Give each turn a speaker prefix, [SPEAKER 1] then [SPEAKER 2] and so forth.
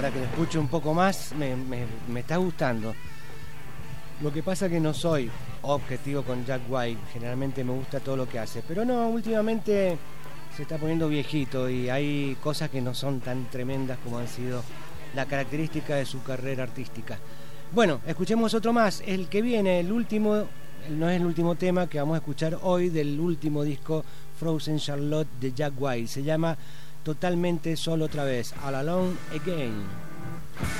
[SPEAKER 1] para que lo escuche un poco más, me está gustando. Lo que pasa que no soy objetivo con Jack White, generalmente me gusta todo lo que hace, pero no, últimamente se está poniendo viejito y hay cosas que no son tan tremendas como han sido la característica de su carrera artística. Bueno, escuchemos otro más, el que viene, el último, no es el último tema que vamos a escuchar hoy del último disco Frozen Charlotte de Jack White, se llama Totalmente Solo otra vez, All Alone Again.